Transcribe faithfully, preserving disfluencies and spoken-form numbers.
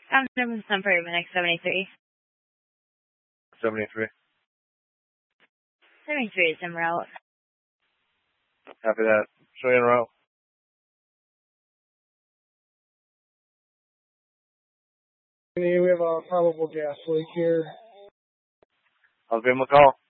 I'm number for next seventy-three. seventy-three. seventy-three is en route. Copy that. Show you en route. We have a probable gas leak here. I'll give him a call.